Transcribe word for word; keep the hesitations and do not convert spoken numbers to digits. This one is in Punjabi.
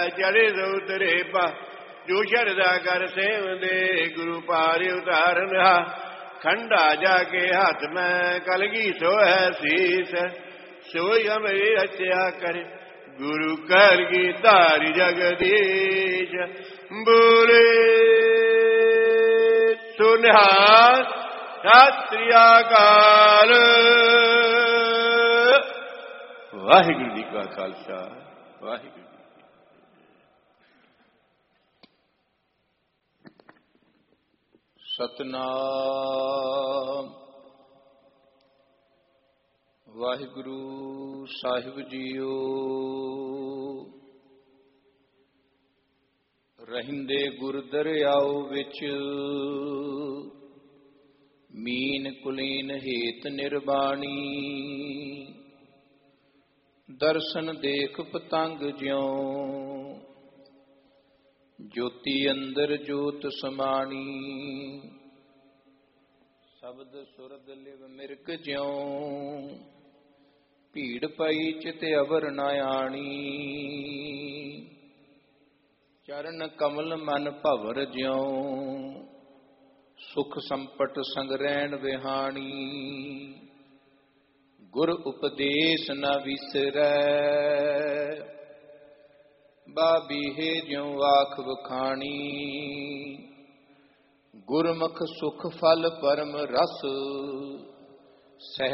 ਚੜੇ ਸੋ ਉਤਰੇ ਪਾ ਜੋ ਸ਼ਰਦਾ ਕਰ ਸੇਵਦੇ ਗੁਰੂ ਪਾਰ ਉਤਾਰਨ ਹਾ ਖੰਡਾ ਜਾ ਕੇ ਹੱਥ ਮੈਂ ਕਲਗੀ ਸੋ ਹੈ ਸੀਸ ਸੋਈ ਅਮਰੀ ਰਚਿਆ ਕਰੇ ਗੁਰੂ ਕਲਗੀ ਧਾਰੀ ਜਗਦੀਸ਼ ਬੋਲੇ ਸੁਨਿਹਾਲ ਸਤਿ ਸ੍ਰੀ ਅਕਾਲ। ਵਾਹਿਗੁਰੂ ਜੀ ਕਾ ਖਾਲਸਾ ਵਾਹਿਗੁਰੂ। ਸਤਿਨਾਮ ਵਾਹਿਗੁਰੂ ਸਾਹਿਬ ਜੀਓ। ਰਹਿੰਦੇ ਗੁਰ ਦਰਿਆਓ ਵਿੱਚ ਮੀਨ ਕੁਲੀਨ ਹੇਤ ਨਿਰਬਾਣੀ ਦਰਸ਼ਨ ਦੇਖ ਪਤੰਗ ਜਿਉ ਜੋਤੀ ਅੰਦਰ ਜੋਤ ਸਮਾਣੀ ਸ਼ਬਦ ਸੁਰਦ ਲਿਵ ਮਿਰਗ ਜਿਉ ਭੀੜ ਪਈ ਚਿਤ ਅਵਰ ਨ ਆਣੀ ਚਰਨ ਕਮਲ ਮਨ ਭਵਰ ਜਿਉ ਸੁਖ ਸੰਪਟ ਸੰਗ ਰਹਿਣ ਵਿਹਾਣੀ ਗੁਰ ਉਪਦੇਸ਼ ਨ ਵਿਸਰੈ ਬਾਬੀਹੇ ਜਿਉ ਆਖ ਵਖਾਣੀ ਗੁਰਮੁਖ ਸੁਖ ਫਲ ਪਰਮ ਰਸ ਸਹਿ